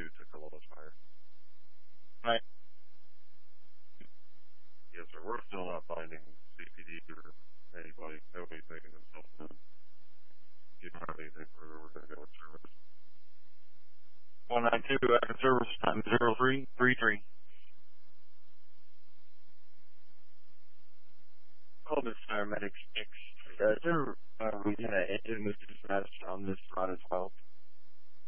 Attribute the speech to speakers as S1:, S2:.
S1: 2 Tacoma fire.
S2: Right.
S1: Yes, sir. We're still not finding CPD or anybody. Nobody's making themselves known. If you don't have anything further, we're going to go with service.
S2: 192 active service time 0333.
S3: Call this paramedic 6. Is there a reason that engine was dispatched on this run as well?